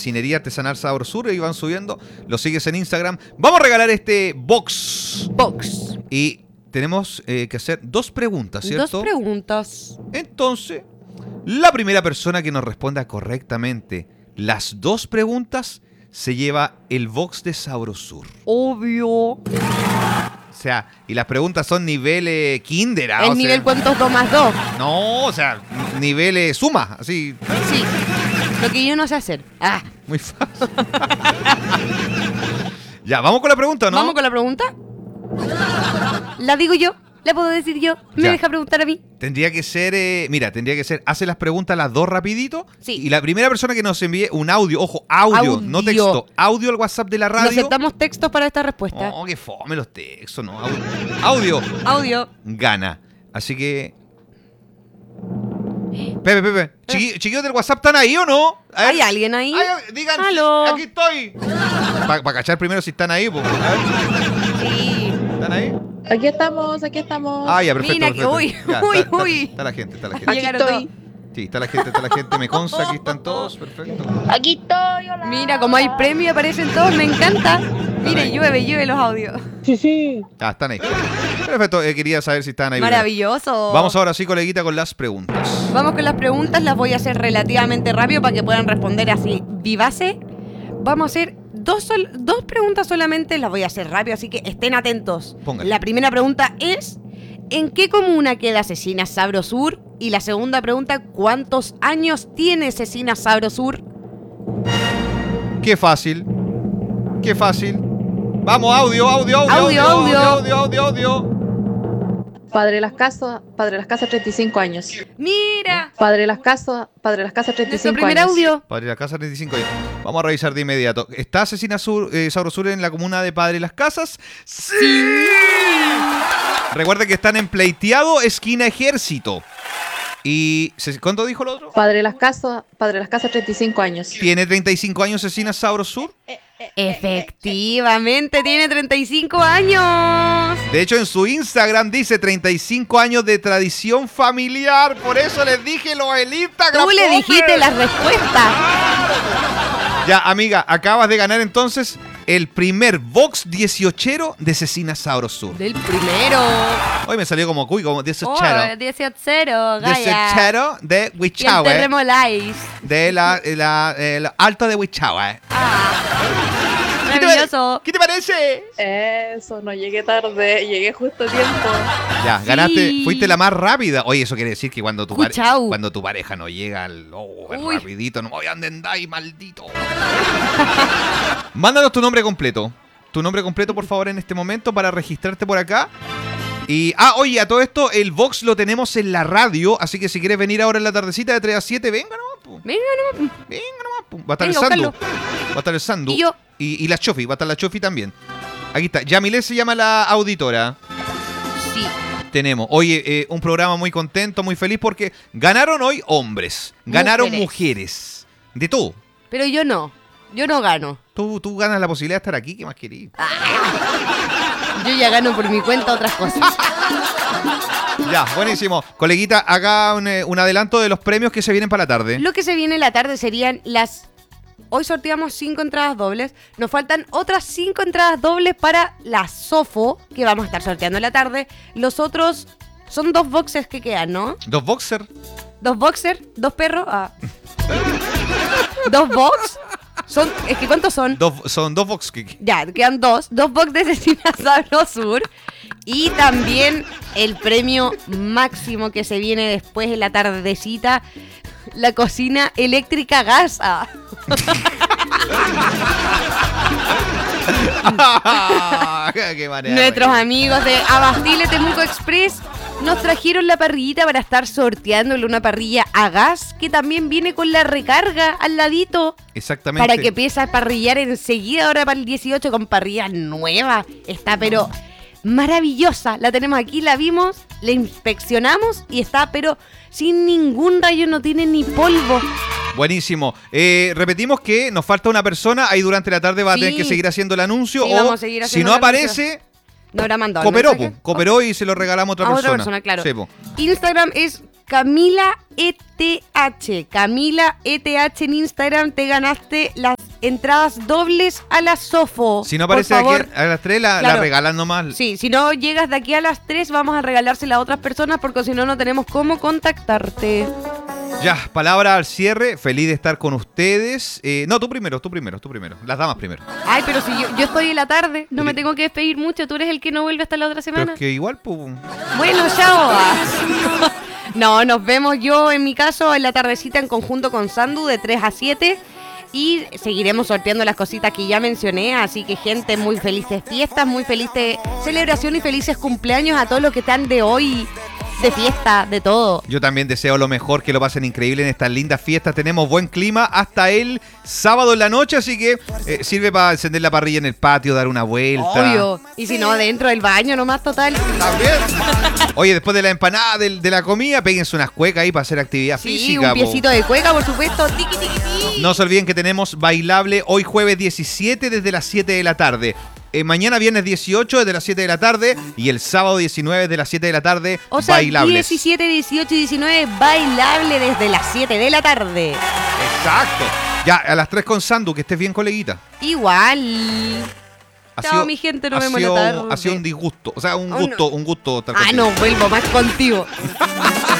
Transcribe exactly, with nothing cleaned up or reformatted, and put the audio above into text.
Encinería Artesanal Sabrosur, y van subiendo. Lo sigues en Instagram. Vamos a regalar este box. Box. Y tenemos eh, que hacer dos preguntas, ¿cierto? Dos preguntas. Entonces, la primera persona que nos responda correctamente las dos preguntas se lleva el box de Sabrosur. Obvio. O sea, y las preguntas son nivel eh, kinder. ¿ah? ¿El o nivel sea, cuántos dos más dos? No, o sea, nivel eh, suma, así. Sí. Lo que yo no sé hacer. Ah. Muy fácil. Ya, ¿vamos con la pregunta o no? ¿Vamos con la pregunta? ¿La digo yo? ¿La puedo decir yo? ¿Me Ya. deja preguntar a mí? Tendría que ser, eh, mira, tendría que ser, hace las preguntas las dos rapidito. Sí. Y la primera persona que nos envíe un audio, ojo, audio, Audio. no texto, audio al WhatsApp de la ¿No radio. aceptamos textos para esta respuesta? Oh, qué fome los textos, no, audio. Audio, Audio. gana. Así que... Pepe, Pepe, chiqui- chiquillos del WhatsApp, ¿están ahí o no? A ver. ¿Hay alguien ahí? Ay, digan, Aló. aquí estoy. Para cachar primero si están ahí, pues. A ver. Sí. ¿Están ahí? Aquí estamos, aquí estamos. Ah, ya, perfecto. Mira que- perfecto. uy, Ya, uy, está, está- uy. Está la gente, está la gente. Aquí Llegaron estoy. Sí, está la gente, está la gente. Me consta, aquí están todos, perfecto. Aquí estoy, hola. Mira, como hay premio aparecen todos, me encanta. Mire, ahí. llueve, llueve los audios. Sí, sí. Ah, están ahí. Perfecto, eh, quería saber si estaban ahí. Maravilloso. Vamos ahora sí, coleguita, con las preguntas. Vamos con las preguntas, las voy a hacer relativamente rápido para que puedan responder así vivace. Vamos a hacer dos, sol- dos preguntas solamente, las voy a hacer rápido, así que estén atentos. Póngale. La primera pregunta es, ¿en qué comuna queda Cecina Sabrosur? Y la segunda pregunta, ¿cuántos años tiene Cecina Sabrosur? Qué fácil. Qué fácil. Vamos, audio, audio, audio, Audio, audio, audio. audio, audio, audio. Padre de las casas, padre de las casas, treinta y cinco años. Mira, Padre de las casas, padre de las casas, treinta y nuestro cinco primer años. audio. Padre de las Casas, treinta y cinco años. Vamos a revisar de inmediato. ¿Está Cecina Sur, eh, Sabrosur en la comuna de Padre de las Casas? ¡Sí! Recuerden que están en Pleiteado, esquina Ejército. ¿Y ce- cuánto dijo el otro? Padre de las casas, padre de las casas, treinta y cinco años. ¿Tiene treinta y cinco años Cecina Sabrosur? Efectivamente, tiene treinta y cinco años. De hecho, en su Instagram dice treinta y cinco años de tradición familiar. Por eso les dije los el Instagram. Tú le hombre. dijiste la respuesta. Ya, amiga, acabas de ganar entonces el primer box dieciochero de Cecina Sabrosur. Del primero. Hoy me salió como cuy, como Oh, dieciochero. dieciochero, Gaya. dieciochero de Y el Huichahue. Terremolais. De la, la, el alto de Huichahue. Ah, ¿Qué te, maravilloso. pare- ¿Qué te parece? Eso, no llegué tarde, llegué justo a tiempo. Ya, Sí. ganaste, fuiste la más rápida. Oye, eso quiere decir que cuando tu, pare- Cuchao. cuando tu pareja no llega al oh, el Uy. rapidito, no me voy a andar ahí, maldito. Mándanos tu nombre completo. Tu nombre completo, por favor, en este momento para registrarte por acá. Y, ah, oye, a todo esto, el box lo tenemos en la radio, así que si quieres venir ahora en la tardecita de tres a siete, venga nomás, pu. Venga, no. Venga nomás, pu. Va a estar Venga, el Sandu. búscalo. Va a estar el Sandu. Y yo. Y, y la Chofi, va a estar la Chofi también. Aquí está. Yamile se llama la auditora. Sí. Tenemos, oye, eh, un programa muy contento, muy feliz porque ganaron hoy hombres, ganaron mujeres, Mujeres. de todo. Pero yo no. Yo no gano. Tú, tú ganas la posibilidad de estar aquí, ¿qué más querís? Yo ya gano por mi cuenta otras cosas. Ya, buenísimo. Coleguita, haga un, eh, un adelanto de los premios que se vienen para la tarde. Lo que se viene en la tarde serían las... Hoy sorteamos cinco entradas dobles. Nos faltan otras cinco entradas dobles para la Sofo, que vamos a estar sorteando en la tarde. Los otros son dos boxes que quedan, ¿no? Dos boxers. Dos boxers, dos perros. Ah. Dos box. Son, es que ¿cuántos son? Dos, son dos box que... Ya, quedan dos. Dos box de Cecina Sabrosur. Y también el premio máximo que se viene después en la tardecita. La cocina eléctrica gas. Ah. Qué manera, Nuestros güey. amigos de Abastile Temuco Express nos trajeron la parrillita para estar sorteándole una parrilla a gas que también viene con la recarga al ladito. Exactamente. Para que empiece a parrillar enseguida ahora para el dieciocho con parrilla nueva. Está pero maravillosa. La tenemos aquí, la vimos, la inspeccionamos y está pero sin ningún rayo, no tiene ni polvo. Buenísimo. Eh, repetimos que nos falta una persona. Ahí durante la tarde va Sí. a tener que seguir haciendo el anuncio. Sí, o vamos a seguir si haciendo no el anuncio. aparece, No habrá mandado. el cooperó, mensaje. po. Cooperó y se lo regalamos a otra A persona. otra persona, claro. Sí, po. Instagram es Camila E T H. Camila E T H en Instagram. Te ganaste las entradas dobles a la Sofo. Si no Por aparece favor. aquí a las tres, la, Claro. la regalan nomás. Sí, si no llegas de aquí a las tres, vamos a regalársela a otras personas porque si no, no tenemos cómo contactarte. Ya, palabra al cierre. Feliz de estar con ustedes. Eh, no, tú primero, tú primero, tú primero. Las damas primero. Ay, pero si yo, yo estoy en la tarde, no me Pero- tengo que despedir mucho. Tú eres el que no vuelve hasta la otra Pero semana. es que igual, pues... Bueno, chao. No, nos vemos yo en mi caso en la tardecita en conjunto con Sandu de tres a siete. Y seguiremos sorteando las cositas que ya mencioné. Así que, gente, muy felices fiestas, muy felices celebración y felices cumpleaños a todos los que están de hoy de fiesta, de todo. Yo también deseo lo mejor, que lo pasen increíble en estas lindas fiestas. Tenemos buen clima hasta el sábado en la noche, así que eh, sirve para encender la parrilla en el patio, dar una vuelta. Obvio. Y si no, dentro del baño nomás, total. También. Oye, después de la empanada, del- de, la comida, péguense unas cuecas ahí para hacer actividad Sí, física. un piecito po. de cueca, por supuesto. Tiqui, tiqui, tiqui. No se olviden que tenemos bailable hoy jueves diecisiete desde las siete de la tarde. Eh, mañana viernes dieciocho desde las siete de la tarde y el sábado diecinueve desde las siete de la tarde, O sea, bailables. diecisiete, dieciocho y diecinueve bailable desde las siete de la tarde. Exacto. Ya, a las tres con Sandu, que estés bien, coleguita. Igual. Ha Chao, mi gente, nos ha vemos en la sido- tarde. Ha sido un disgusto, o sea, un Oh, gusto, no. un gusto estar Ah, contigo. no, vuelvo más contigo.